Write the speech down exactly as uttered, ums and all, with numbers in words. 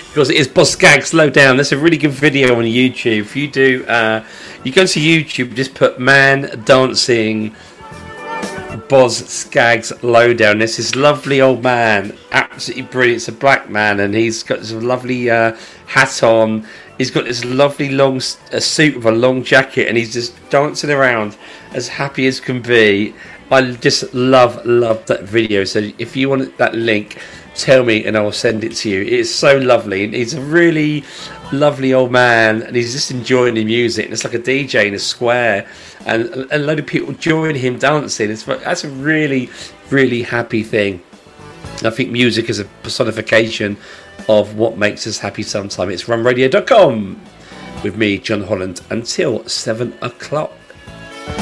because it is Boz Scaggs Lowdown. That's a really good video on YouTube. If you do, uh, you go to YouTube, just put man dancing Boz Scaggs Lowdown. This is lovely old man, absolutely brilliant. It's a black man, and he's got this lovely uh, hat on. He's got this lovely long uh, suit with a long jacket, and he's just dancing around as happy as can be. I just love, love that video. So if you want that link, tell me and I'll send it to you. It's so lovely, and he's a really lovely old man, and he's just enjoying the music. And it's like a D J in a square, and a load of people join him dancing. It's that's a really, really happy thing. I think music is a personification of what makes us happy sometimes. It's run radio dot com with me, John Holland, until seven o'clock.